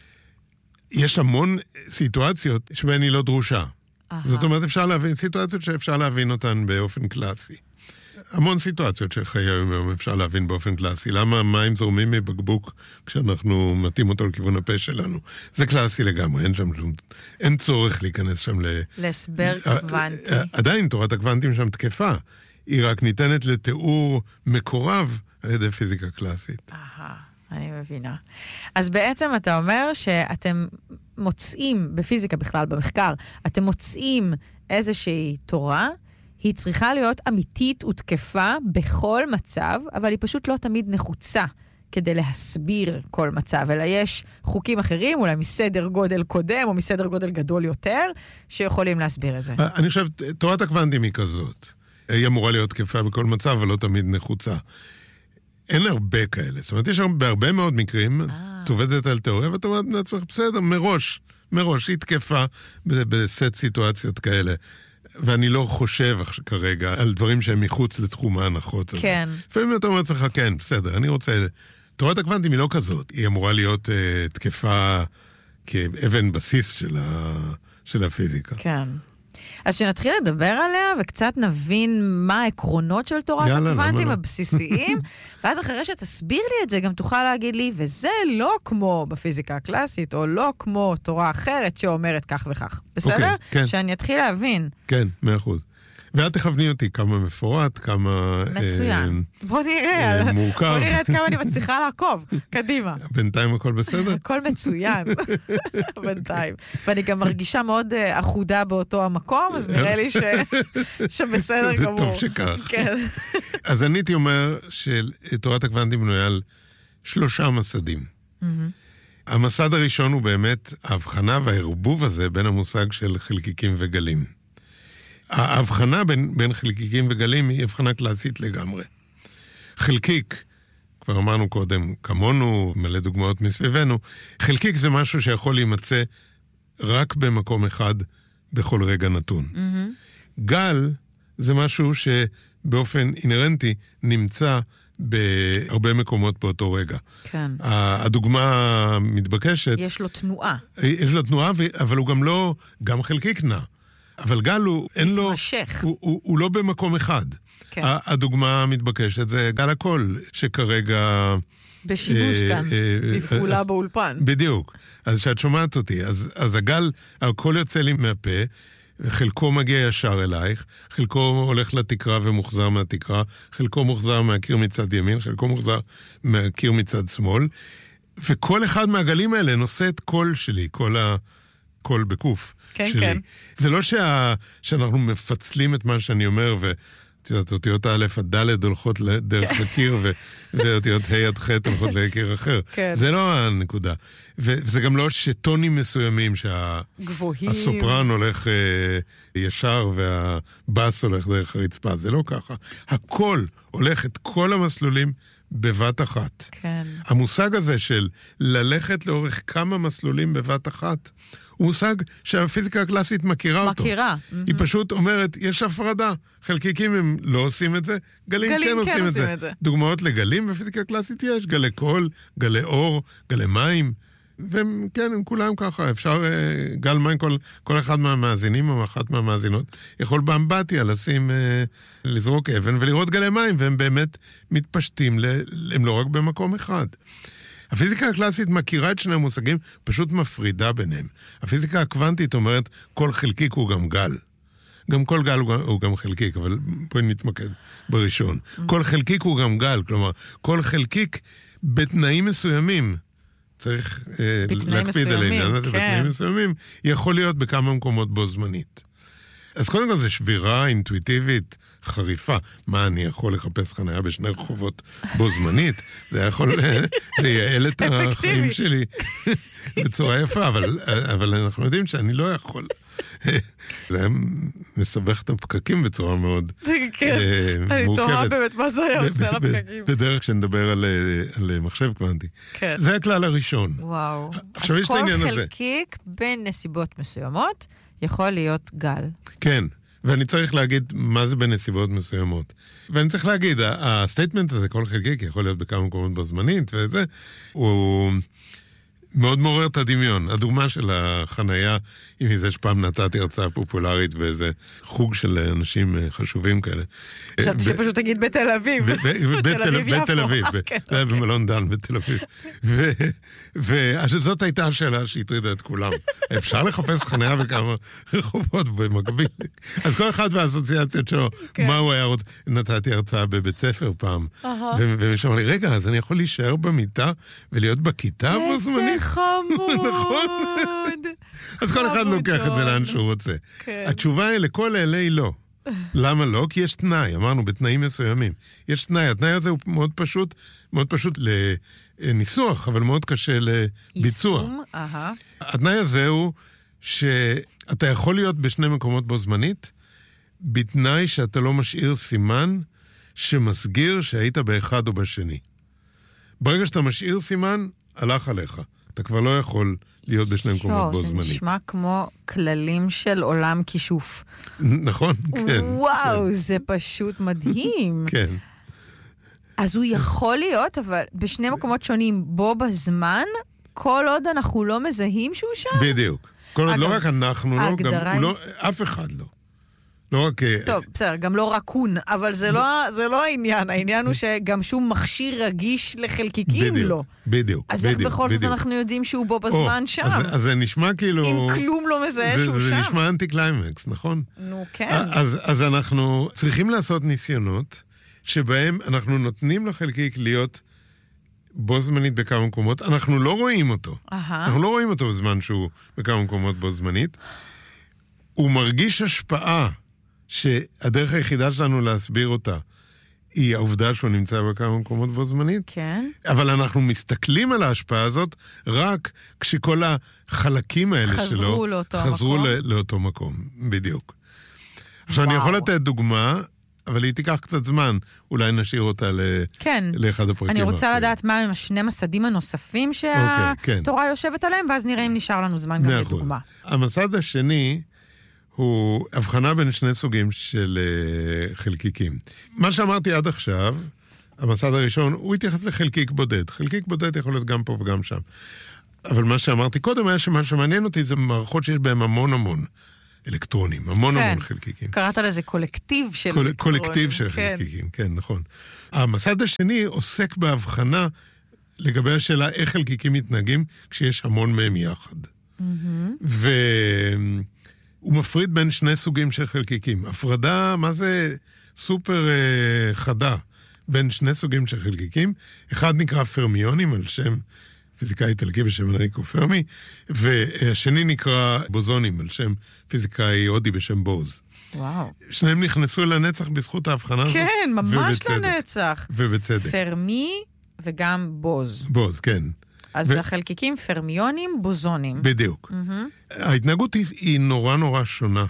יש המון סיטואציות שבהן היא לא דרושה. Aha. זאת אומרת, אפשר להבין, סיטואציות שאפשר להבין אותן באופן קלאסי. המון סיטואציות של חיי היום אפשר להבין באופן קלאסי. למה מים זורמים מבקבוק כשאנחנו מתאים אותו לכיוון הפה שלנו? זה קלאסי לגמרי, אין שם שום... אין צורך להיכנס שם ל... להסבר קוונטי. עדיין תורת הקוונטים שם תקפה. היא רק ניתנת לתיאור מקורב על ידי פיזיקה קלאסית. אהה, אני מבינה. אז בעצם אתה אומר שאתם מוצאים, בפיזיקה בכלל, במחקר, אתם מוצאים איזושהי תורה, היא צריכה להיות אמיתית ותקפה בכל מצב, אבל היא פשוט לא תמיד נחוצה כדי להסביר כל מצב, אלא יש חוקים אחרים, אולי מסדר גודל קודם, או מסדר גודל גדול יותר, שיכולים להסביר את זה. אני חושב, תורת הקוונטים היא כזאת. היא אמורה להיות תקפה בכל מצב, אבל לא תמיד נחוצה. אין הרבה כאלה. זאת אומרת, יש בהרבה מאוד מקרים, את עובדת על תיאוריה, ואת אומרת לעצמך, בסדר, מראש, מראש, היא תקפה בסט סיטואציות כאלה. ואני לא חושב כרגע על דברים שהם מחוץ לתחום ההנחות הזה. כן. לפעמים אתה אומר לך, כן, בסדר, אני רוצה... תורת הקוונטים היא לא כזאת. היא אמורה להיות uh, תקפה כאבן בסיס של, ה... של הפיזיקה. כן. אז שנתחיל לדבר עליה, וקצת נבין מה העקרונות של תורת יאללה, הקוונטים הבסיסיים, ואז אחרי שתסביר לי את זה, גם תוכל להגיד לי, וזה לא כמו בפיזיקה הקלאסית, או לא כמו תורה אחרת שאומרת כך וכך. בסדר? Okay, כן. שאני אתחיל להבין. כן, מאה אחוז. ואת תכווני אותי כמה מפורט, כמה... מצוין. אה, בוא נראה. אה, מורכב. בוא נראה את כמה אני מצליחה לעקוב. קדימה. בינתיים הכל בסדר? הכל מצוין. בינתיים. ואני גם מרגישה מאוד uh, אחודה באותו המקום, אז נראה לי ש... שבסדר גמור. וטוב שכך. כן. אז אני הייתי אומר שתורת הקוונטים בנויה על שלושה מסדים. המסד הראשון הוא באמת ההבחנה והערבוב הזה בין המושג של חלקיקים וגלים. ההבחנה בין, בין חלקיקים וגלים היא הבחנה קלאסית לגמרי. חלקיק, כבר אמרנו קודם, כמונו, מלא דוגמאות מסביבנו, חלקיק זה משהו שיכול להימצא רק במקום אחד בכל רגע נתון. Mm-hmm. גל זה משהו שבאופן אינרנטי נמצא בהרבה מקומות באותו רגע. כן. הדוגמה המתבקשת... יש לו תנועה. יש לו תנועה, אבל הוא גם לא, גם חלקיק נע. אבל גל הוא, אין לו... מתמשך. הוא, הוא, הוא לא במקום אחד. כן. הדוגמה המתבקשת זה גל הקול, שכרגע... בשימוש אה, כאן, אה, בפעולה אה, באולפן. בדיוק. אז שאת שומעת אותי, אז, אז הגל, הקול יוצא לי מהפה, חלקו מגיע ישר אלייך, חלקו הולך לתקרה ומוחזר מהתקרה, חלקו מוחזר מהקיר מצד ימין, חלקו מוחזר מהקיר מצד שמאל, וכל אחד מהגלים האלה נושא את קול שלי, כל ה... קול בקוף כן, שלי. כן. זה לא שה... שאנחנו מפצלים את מה שאני אומר, ו... אותיות א' עד ד' הולכות דרך הקיר, ו... ואותיות ה' עד ח' הולכות ליקיר אחר. זה לא הנקודה. וזה גם לא שטונים מסוימים, שהסופרן הולך ישר והבאס הולך דרך הרצפה. זה לא ככה. הכל הולך את כל המסלולים בבת אחת. כן. המושג הזה של ללכת לאורך כמה מסלולים בבת אחת, הוא מושג שהפיזיקה הקלאסית מכירה אותו. מכירה. היא פשוט אומרת, יש הפרדה. חלקיקים הם לא עושים את זה, גלים, גלים כן, כן עושים, עושים את, זה. את זה. דוגמאות לגלים בפיזיקה הקלאסית יש, גלי קול, גלי אור, גלי מים, והם, כן, הם כולם ככה. אפשר, גל מים, כל, כל אחד מהמאזינים או אחת מהמאזינות, יכול באמבטיה לשים, לזרוק אבן ולראות גלי מים, והם באמת מתפשטים, הם לא רק במקום אחד. הפיזיקה הקלאסית מכירה את שני המושגים, פשוט מפרידה ביניהם. הפיזיקה הקוונטית אומרת, כל חלקיק הוא גם גל. גם כל גל הוא גם, הוא גם חלקיק, אבל בואי נתמקד בראשון. כל חלקיק הוא גם גל, כלומר, כל חלקיק בתנאים מסוימים, צריך אה, להקפיד על העניין הזה, בתנאים מסוימים, יכול להיות בכמה מקומות בו זמנית. אז קודם כל זה שבירה אינטואיטיבית חריפה. מה, אני יכול לחפש חניה בשני רחובות בו זמנית? זה יכול לייעל את החיים שלי בצורה יפה, אבל, אבל אנחנו יודעים שאני לא יכול. זה מסבך את הפקקים בצורה מאוד מורכבת. אני תוהה באמת מה זה היה עושה לפקקים. בדרך כשנדבר על מחשב קוונטי. זה הכלל הראשון. וואו. אז כל חלקיק בין נסיבות מסוימות יכול להיות גל. כן, ואני צריך להגיד מה זה בנסיבות מסוימות. ואני צריך להגיד, הסטייטמנט הזה, כל חלקיק יכול להיות בכמה מקומות בו זמנית, וזה, הוא מאוד מעורר את הדמיון. הדוגמה של החנייה, אם היא זה שפעם נתתי הרצאה פופולרית באיזה חוג של אנשים חשובים כאלה. חשבתי שפשוט תגיד בתל אביב. בתל אביב יפו. בתל אביב, זה היה במלון דן בתל אביב. וזאת הייתה השאלה שהטרידה את כולם. אפשר לחפש חנייה בכמה רחובות במקביל. אז כל אחד מהאסוציאציות שלו, מה הוא היה רוצה, נתתי הרצאה בבית ספר פעם. ומישהו אמר לי, רגע, אז אני יכול להישאר במיטה ולהיות בכיתה בו זמנית? חמוד. אז כל אחד לוקח את זה לאן שהוא רוצה. התשובה היא לכל אלה היא לא. למה לא? כי יש תנאי, אמרנו, בתנאים מסוימים. יש תנאי, התנאי הזה הוא מאוד פשוט, מאוד פשוט לניסוח, אבל מאוד קשה לביצוע. יישום, אהה. התנאי הזה הוא שאתה יכול להיות בשני מקומות בו זמנית, בתנאי שאתה לא משאיר סימן שמסגיר שהיית באחד או בשני. ברגע שאתה משאיר סימן, הלך עליך. אתה כבר לא יכול להיות בשני מקומות בו זמנית. זה נשמע כמו כללים של עולם כישוף. נכון, כן. וואו, זה פשוט מדהים. כן. אז הוא יכול להיות, אבל בשני מקומות שונים בו בזמן, כל עוד אנחנו לא מזהים שהוא שם? בדיוק. כל עוד לא רק אנחנו, אף אחד לא. לא רק... טוב, בסדר, גם לא רקון, אבל זה לא, זה לא העניין. העניין הוא שגם שום מכשיר רגיש לחלקיקים לא. בדיוק, אז איך בכל זאת אנחנו יודעים שהוא בו בזמן שם? אז זה נשמע כאילו... אם כלום לא מזהה שהוא שם. זה נשמע אנטי קליימקס, נכון? נו, כן. אז אנחנו צריכים לעשות ניסיונות שבהם אנחנו נותנים לחלקיק להיות בו זמנית בכמה מקומות. אנחנו לא רואים אותו. אנחנו לא רואים אותו בזמן שהוא בכמה מקומות בו זמנית. הוא מרגיש השפעה שהדרך היחידה שלנו להסביר אותה היא העובדה שהוא נמצא בכמה מקומות בו זמנית. כן. אבל אנחנו מסתכלים על ההשפעה הזאת רק כשכל החלקים האלה חזרו שלו לאותו חזרו מקום. לא, לאותו מקום, בדיוק. עכשיו וואו. אני יכול לתת דוגמה, אבל היא תיקח קצת זמן. אולי נשאיר אותה ל... כן. לאחד הפרקים. אני רוצה אחרי. לדעת מה הם השני מסדים הנוספים שהתורה אוקיי, כן. יושבת עליהם, ואז נראה אם נשאר לנו זמן גם לדוגמה. המסד השני הוא הבחנה בין שני סוגים של uh, חלקיקים. מה שאמרתי עד עכשיו, המסד הראשון, הוא התייחס לחלקיק בודד. חלקיק בודד יכול להיות גם פה וגם שם. אבל מה שאמרתי קודם היה שמה שמעניין אותי זה מערכות שיש בהם המון המון אלקטרונים, המון כן. המון חלקיקים. קראת לזה קולקטיב של קול, אלקטרונים. קולקטיב של כן. חלקיקים, כן, נכון. המסד השני עוסק בהבחנה לגבי השאלה איך חלקיקים מתנהגים כשיש המון מהם יחד. Mm-hmm. ו... הוא מפריד בין שני סוגים של חלקיקים. הפרדה, מה זה סופר אה, חדה בין שני סוגים של חלקיקים. אחד נקרא פרמיונים, על שם פיזיקאי איטלקי בשם אנריקו פרמי, והשני נקרא בוזונים, על שם פיזיקאי הודי בשם בוז. וואו. שניהם נכנסו לנצח בזכות ההבחנה הזאת. כן, ממש ובצדק. לנצצח. ובצדק. פרמי וגם בוז. בוז, כן. אז ו- החלקיקים פרמיונים, בוזונים. בדיוק. Mm-hmm. ההתנהגות היא, היא נורא נורא שונה.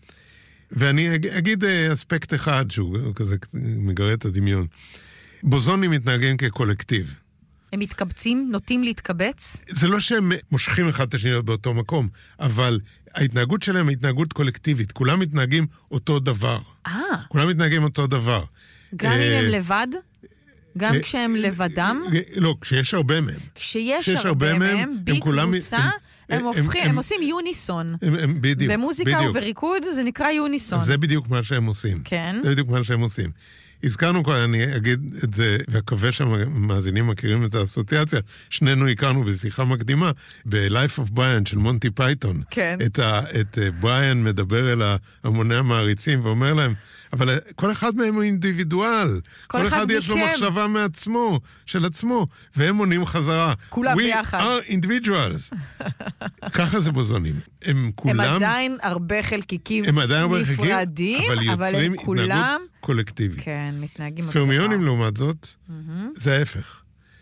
ואני אג, אגיד אספקט אחד שהוא כזה מגרה את הדמיון. בוזונים מתנהגים כקולקטיב. הם מתקבצים, נוטים להתקבץ? זה לא שהם מושכים אחד את השני באותו מקום, אבל ההתנהגות שלהם היא התנהגות קולקטיבית. כולם מתנהגים אותו דבר. אה. כולם מתנהגים אותו דבר. גם אם הם לבד? גם כשהם לבדם? לא, כשיש הרבה מהם. כשיש הרבה מהם, בקבוצה, הם הופכים, הם עושים יוניסון. בדיוק. במוזיקה ובריקוד זה נקרא יוניסון. זה בדיוק מה שהם עושים. כן. זה בדיוק מה שהם עושים. הזכרנו כבר, אני אגיד את זה, והקווה שהמאזינים מכירים את האסוציאציה, שנינו הכרנו בשיחה מקדימה, ב-Life of Brian של מונטי פייתון. כן. את, ה, את בריאן מדבר אל המוני המעריצים ואומר להם, אבל כל אחד מהם הוא אינדיבידואל. כל, כל אחד, אחד יש לו מחשבה מעצמו, של עצמו, והם עונים חזרה. כולם We ביחד. are individuals. ככה זה בוזונים. הם כולם... הם עדיין הרבה חלקיקים הם עדיין הרבה נפרדים, חלקיקים, אבל יוצרים אבל כולם... התנהגות קולקטיבית. כן, מתנהגים... פרמיונים לעומת זאת, mm-hmm. זה ההפך.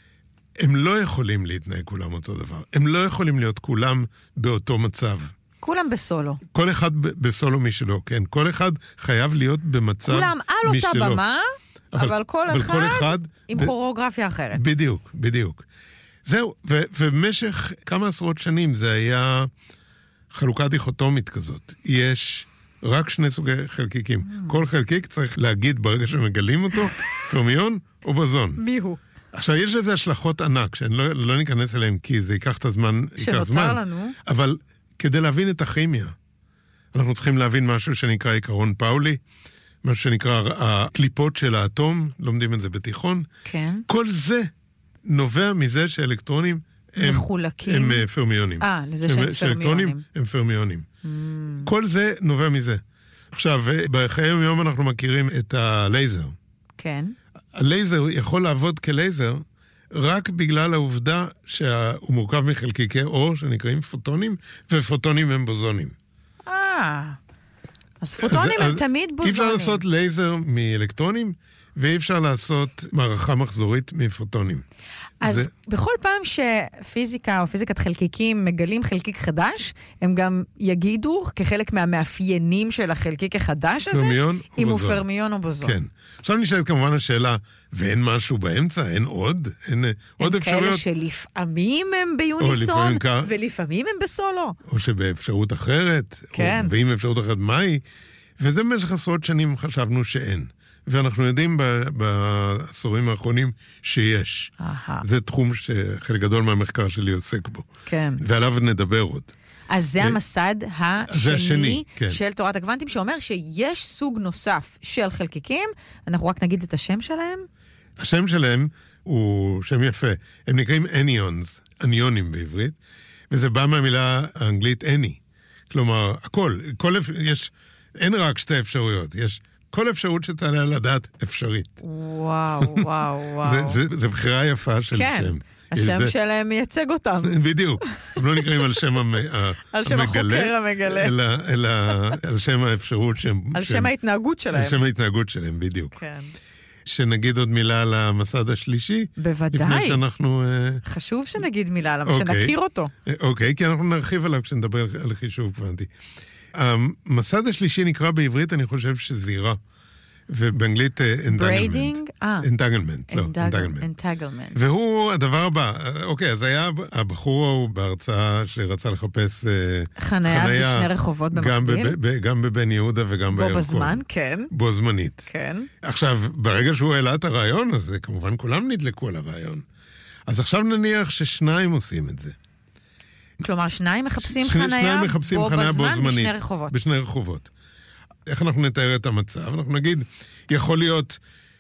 הם לא יכולים להתנהג כולם אותו דבר. הם לא יכולים להיות כולם באותו מצב. כולם בסולו. כל אחד ב- בסולו משלו, כן. כל אחד חייב להיות במצב משלו. כולם על אותה במה, אבל, אבל, כל, אבל אחד כל אחד עם ב- כוריאוגרפיה אחרת. בדיוק, בדיוק. זהו, ו- ובמשך כמה עשרות שנים זה היה חלוקה דיכוטומית כזאת. יש רק שני סוגי חלקיקים. Mm. כל חלקיק צריך להגיד ברגע שמגלים אותו, פרמיון או בוזון. מי הוא? עכשיו, יש לזה השלכות ענק, שאני לא, לא ניכנס אליהם, כי זה ייקח את הזמן, ייקח זמן. שנותר לנו. אבל כדי להבין את הכימיה, אנחנו צריכים להבין משהו שנקרא עיקרון פאולי, משהו שנקרא הקליפות של האטום, לומדים את זה בתיכון. כן. כל זה נובע מזה שאלקטרונים הם, מחולקים. הם, הם פרמיונים. אה, לזה שהם פרמיונים. שאלקטרונים הם פרמיונים. Mm. כל זה נובע מזה. עכשיו, בחיי היום אנחנו מכירים את הלייזר. כן. הלייזר יכול לעבוד כלייזר רק בגלל העובדה שהוא מורכב מחלקיקי אור שנקראים פוטונים, ופוטונים הם בוזונים. אה, אז פוטונים הם תמיד בוזונים. אי אפשר לעשות לייזר מאלקטרונים, ואי אפשר לעשות מערכה מחזורית מפוטונים. אז זה... בכל פעם שפיזיקה או פיזיקת חלקיקים מגלים חלקיק חדש, הם גם יגידו כחלק מהמאפיינים של החלקיק החדש הזה, אם הוא פרמיון או בוזון. כן. עכשיו נשאלת כמובן השאלה, ואין משהו באמצע? אין עוד? אין עוד אפשרויות? הם כאלה שלפעמים הם ביוניסון, ולפעמים הם בסולו. או שבאפשרות אחרת, כן. או, ואם אפשרות אחרת, מהי? וזה במשך עשרות שנים חשבנו שאין. ואנחנו יודעים בעשורים האחרונים שיש. זה תחום שחלק גדול מהמחקר שלי עוסק בו. כן. ועליו נדבר עוד. אז זה המסד השני, השני כן. של תורת הקוונטים, שאומר שיש סוג נוסף של חלקיקים. אנחנו רק נגיד את השם שלהם. השם שלהם הוא שם יפה. הם נקראים אניונס, אניונים בעברית, וזה בא מהמילה האנגלית any. כלומר, הכל. כל, יש, אין רק שתי אפשרויות. יש כל אפשרות שתעלה על הדעת אפשרית. וואו, וואו, וואו. זה, זה, זה בחירה יפה של כן. שם. השם זה... שלהם מייצג אותם. בדיוק. הם לא נקראים על שם המ... על שם המגלה, החוקר המגלה. אלא, אלא על שם האפשרות שהם... על שהם... שם ההתנהגות שלהם. על שם ההתנהגות שלהם, בדיוק. כן. שנגיד עוד מילה על המסד השלישי. בוודאי. לפני שאנחנו... חשוב שנגיד מילה עליו, אוקיי. שנכיר אותו. אוקיי, כי אנחנו נרחיב עליו כשנדבר על חישוב קוונטי. המסד השלישי נקרא בעברית, אני חושב שזירה. ובאנגלית בריידינג? אנטגלמנט. לא, אנטגלמנט. והוא הדבר הבא. אוקיי, אז היה הבחור ההוא בהרצאה שרצה לחפש חניה בשני רחובות במקביל. גם בבן יהודה וגם בירקון. בו בזמן, כן. בו זמנית. כן. עכשיו, ברגע שהוא העלה את הרעיון הזה, כמובן כולם נדלקו על הרעיון. אז עכשיו נניח ששניים עושים את זה. כלומר, שניים מחפשים חניה בו בזמן בשני רחובות. בשני רחובות. איך אנחנו נתאר את המצב? אנחנו נגיד, יכול להיות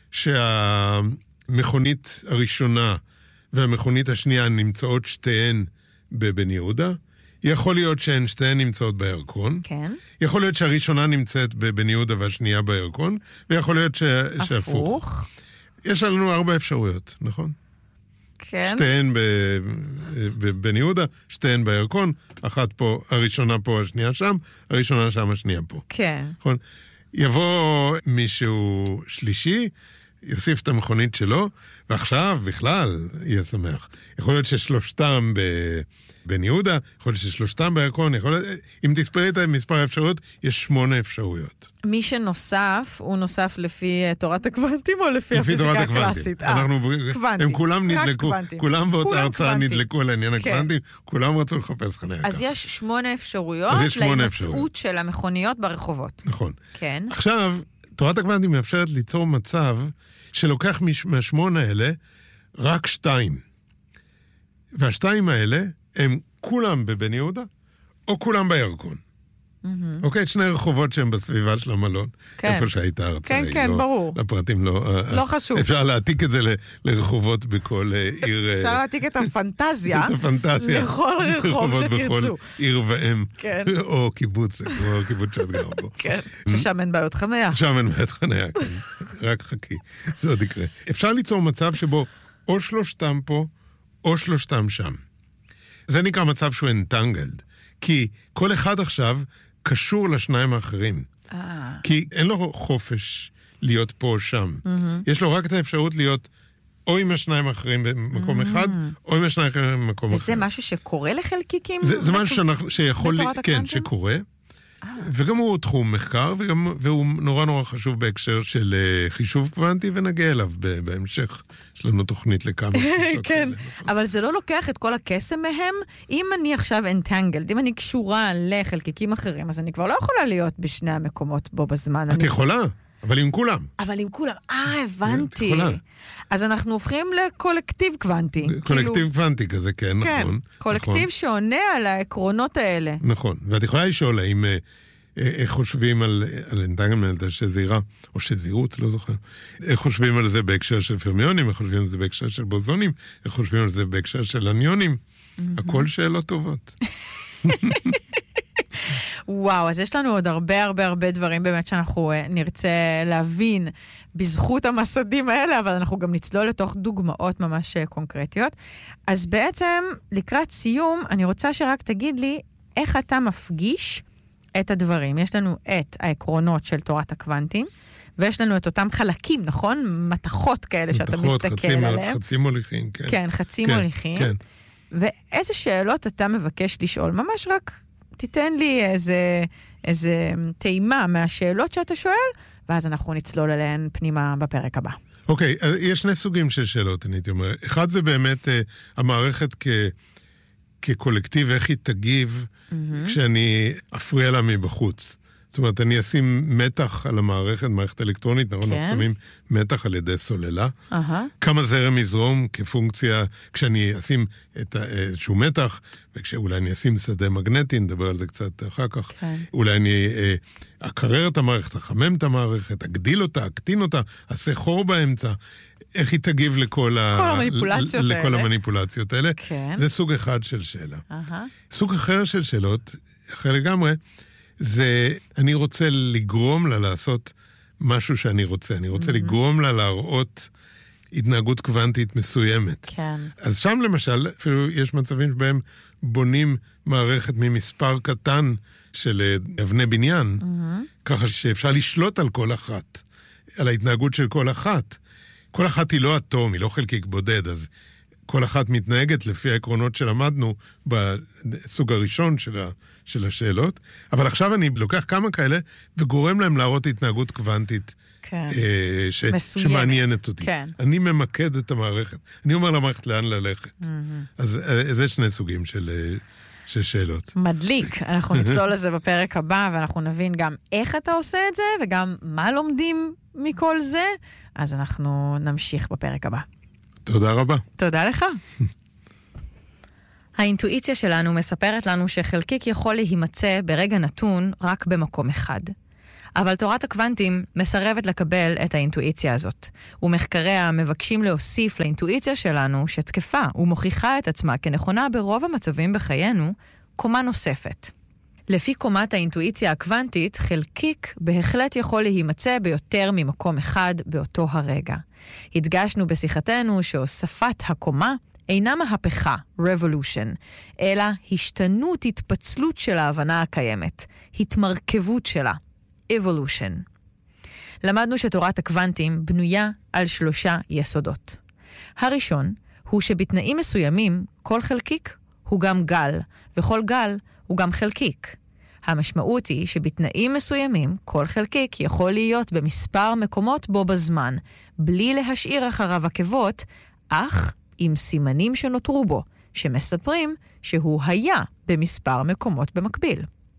שהמכונית הראשונה והמכונית השנייה נמצאות שתיהן בבן יהודה, יכול להיות שהן שתיהן נמצאות בירקון, כן. יכול להיות שהראשונה נמצאת בבן יהודה והשנייה בירקון, ויכול להיות ש... שהפוך. יש לנו ארבע אפשרויות, נכון? כן. שתיהן בבן יהודה, שתיהן בירקון, אחת פה, הראשונה פה, השנייה שם, הראשונה שם, השנייה פה. כן. נכון? יבוא מישהו שלישי, יוסיף את המכונית שלו, ועכשיו בכלל יהיה שמח. יכול להיות ששלושתם בבן יהודה, יכול להיות ששלושתם בירקון, יכול להיות, אם תספרי את מספר האפשרויות, יש שמונה אפשרויות. מי שנוסף, הוא נוסף לפי תורת הקוונטים או לפי, לפי הפיזיקה הקלאסית? אנחנו, קוונטים. הם כולם נדלקו, כולם באותה הרצאה נדלקו על העניין כן. הקוונטים, כולם רצו לחפש חניה. אז כך. יש שמונה אפשרויות להימצאות של המכוניות ברחובות. נכון. כן. עכשיו, תורת הקוונטים מאפשרת ליצור מצב שלוקח מהשמונה האלה רק שתיים. והשתיים האלה הם כולם בבן יהודה, או כולם בירקון. אוקיי, שני רחובות שהם בסביבה של המלון. איפה שהיית הרצאה. כן, כן, ברור. לפרטים לא... לא חשוב. אפשר להעתיק את זה לרחובות בכל עיר... אפשר להעתיק את הפנטזיה. את הפנטזיה. לכל רחוב שתרצו. בכל עיר ואם. כן. או קיבוץ, כמו קיבוץ שאת גר בו. כן. ששם אין בעיות חניה. שם אין בעיות חניה, כן. רק חכי. זה עוד יקרה. אפשר ליצור מצב שבו או שלושתם פה, או שלושתם שם. זה נקרא מצב שהוא entangled. כי כל אחד עכשיו קשור לשניים האחרים. אה. כי אין לו חופש להיות פה או שם. יש לו רק את האפשרות להיות או עם השניים האחרים במקום אחד, או עם השניים האחרים במקום אחר. וזה משהו שקורה לחלקיקים? זה משהו שיכול, כן, שקורה. וגם הוא תחום מחקר, והוא נורא נורא חשוב בהקשר של חישוב קוונטי, ונגיע אליו בהמשך. יש לנו תוכנית לכמה חישות. כן, אבל זה לא לוקח את כל הקסם מהם. אם אני עכשיו entangled, אם אני קשורה לחלקיקים אחרים, אז אני כבר לא יכולה להיות בשני המקומות בו בזמן. את יכולה, אבל עם כולם. אבל עם כולם, אה, הבנתי. אז אנחנו הופכים לקולקטיב קוונטי. קולקטיב קוונטי כזה, כן, נכון. קולקטיב שעונה על העקרונות האלה. נכון, ואת יכולה לשאול האם... איך חושבים על אנטנגלמנט, שזהירה, או שזהירות, לא זוכר. איך חושבים על זה בהקשר של פרמיונים, איך חושבים על זה בהקשר של בוזונים, איך חושבים על זה בהקשר של אניונים. הכל שאלות טובות. וואו, אז יש לנו עוד הרבה הרבה הרבה דברים באמת שאנחנו נרצה להבין בזכות המסדים האלה, אבל אנחנו גם נצלול לתוך דוגמאות ממש קונקרטיות. אז בעצם, לקראת סיום, אני רוצה שרק תגיד לי איך אתה מפגיש את הדברים. יש לנו את העקרונות של תורת הקוונטים, ויש לנו את אותם חלקים, נכון? מתחות כאלה שאתה מסתכל עליהם. חצי מוליכים, כן. כן, חצי מוליכים. כן. ואיזה שאלות אתה מבקש לשאול? ממש רק תיתן לי איזה, איזה טעימה מהשאלות שאתה שואל, ואז אנחנו נצלול עליהן פנימה בפרק הבא. אוקיי, יש שני סוגים של שאלות, אני הייתי אומר. אחד זה באמת המערכת כ... כקולקטיב, איך היא תגיב mm-hmm. כשאני אפריע לה מבחוץ. זאת אומרת, אני אשים מתח על המערכת, מערכת אלקטרונית, נכון? כן. אנחנו שמים מתח על ידי סוללה. Uh-huh. כמה זרם יזרום כפונקציה, כשאני אשים את איזשהו מתח, וכשאולי אני אשים שדה מגנטי, נדבר על זה קצת אחר כך. כן. אולי אני אה, אקרר את המערכת, אחמם את המערכת, אגדיל אותה, אקטין אותה, אעשה חור באמצע. איך היא תגיב לכל, ה... המניפולציות לכל האלה. המניפולציות האלה. כן. זה סוג אחד של שאלה. Uh-huh. סוג אחר של שאלות, אחר לגמרי, זה אני רוצה לגרום לה לעשות משהו שאני רוצה. אני רוצה mm-hmm. לגרום לה להראות התנהגות קוונטית מסוימת. כן. אז שם למשל, אפילו יש מצבים שבהם בונים מערכת ממספר קטן של אבני בניין, mm-hmm. ככה שאפשר לשלוט על כל אחת, על ההתנהגות של כל אחת. כל אחת היא לא אטום, היא לא חלקיק בודד, אז כל אחת מתנהגת לפי העקרונות שלמדנו בסוג הראשון של, ה, של השאלות, אבל עכשיו אני לוקח כמה כאלה וגורם להם להראות התנהגות קוונטית כן. אה, ש, מסוימת. שמעניינת אותי. כן. אני ממקד את המערכת. אני אומר למערכת לאן ללכת. Mm-hmm. אז אה, זה שני סוגים של... אה, של שאלות. מדליק. אנחנו נצלול לזה בפרק הבא, ואנחנו נבין גם איך אתה עושה את זה, וגם מה לומדים מכל זה. אז אנחנו נמשיך בפרק הבא. תודה רבה. תודה לך. האינטואיציה שלנו מספרת לנו שחלקיק יכול להימצא ברגע נתון רק במקום אחד. אבל תורת הקוונטים מסרבת לקבל את האינטואיציה הזאת, ומחקריה מבקשים להוסיף לאינטואיציה שלנו שתקפה ומוכיחה את עצמה כנכונה ברוב המצבים בחיינו, קומה נוספת. לפי קומת האינטואיציה הקוונטית, חלקיק בהחלט יכול להימצא ביותר ממקום אחד באותו הרגע. הדגשנו בשיחתנו שהוספת הקומה אינה מהפכה, revolution, אלא השתנות, התפצלות של ההבנה הקיימת, התמרכבות שלה, evolution. למדנו שתורת הקוונטים בנויה על שלושה יסודות. הראשון הוא שבתנאים מסוימים כל חלקיק הוא גם גל, וכל גל הוא גם חלקיק. המשמעות היא שבתנאים מסוימים כל חלקיק יכול להיות במספר מקומות בו בזמן, בלי להשאיר אחריו עקבות, אך עם סימנים שנותרו בו, שמספרים שהוא היה במספר מקומות במקביל.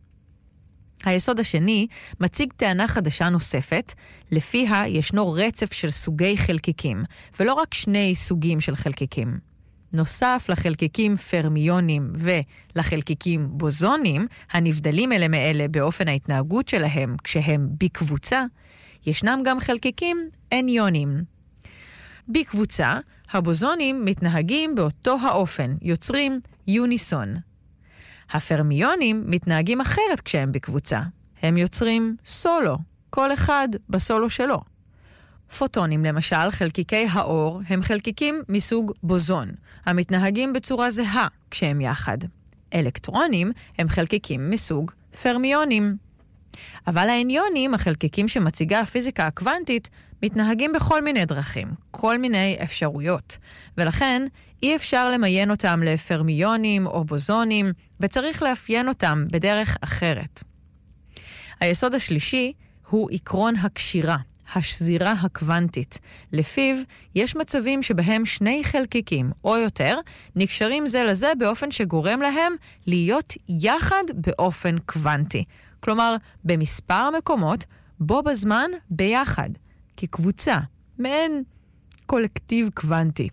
היסוד השני מציג טענה חדשה נוספת, לפיה ישנו רצף של סוגי חלקיקים, ולא רק שני סוגים של חלקיקים. נוסף לחלקיקים פרמיונים ולחלקיקים בוזונים, הנבדלים אלה מאלה באופן ההתנהגות שלהם כשהם בקבוצה, ישנם גם חלקיקים אניונים. בקבוצה, הבוזונים מתנהגים באותו האופן, יוצרים יוניסון. הפרמיונים מתנהגים אחרת כשהם בקבוצה. הם יוצרים סולו, כל אחד בסולו שלו. פוטונים למשל, חלקיקי האור, הם חלקיקים מסוג בוזון, המתנהגים בצורה זהה כשהם יחד. אלקטרונים הם חלקיקים מסוג פרמיונים. אבל האניונים, החלקיקים שמציגה הפיזיקה הקוונטית, מתנהגים בכל מיני דרכים, כל מיני אפשרויות. ולכן אי אפשר למיין אותם לפרמיונים או בוזונים, וצריך לאפיין אותם בדרך אחרת. היסוד השלישי הוא עקרון הקשירה, השזירה הקוונטית. לפיו יש מצבים שבהם שני חלקיקים או יותר נקשרים זה לזה באופן שגורם להם להיות יחד באופן קוונטי. כלומר, במספר מקומות בו בזמן ביחד, כקבוצה, מעין קולקטיב קוונטי.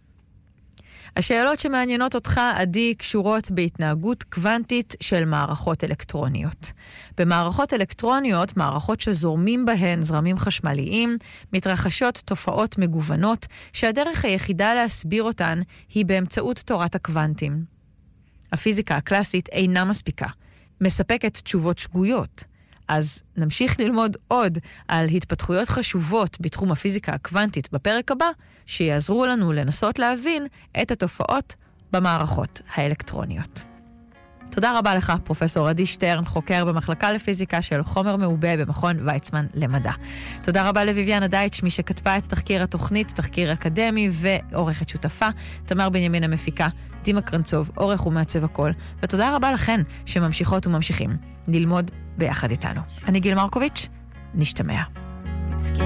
השאלות שמעניינות אותך, עדי, קשורות בהתנהגות קוונטית של מערכות אלקטרוניות. במערכות אלקטרוניות, מערכות שזורמים בהן זרמים חשמליים, מתרחשות תופעות מגוונות, שהדרך היחידה להסביר אותן היא באמצעות תורת הקוונטים. הפיזיקה הקלאסית אינה מספיקה, מספקת תשובות שגויות. אז נמשיך ללמוד עוד על התפתחויות חשובות בתחום הפיזיקה הקוונטית בפרק הבא, שיעזרו לנו לנסות להבין את התופעות במערכות האלקטרוניות. תודה רבה לך, פרופסור עדי שטרן, חוקר במחלקה לפיזיקה של חומר מעובה במכון ויצמן למדע. תודה רבה לויביאנה דייטש, מי שכתבה את תחקיר התוכנית, תחקיר אקדמי ועורכת שותפה, תמר בנימין המפיקה, דימה קרנצוב, עורך ומעצב הכל, ותודה רבה לכן שממשיכות וממשיכים ללמוד ביחד איתנו. אני גיל מרקוביץ', נשתמע.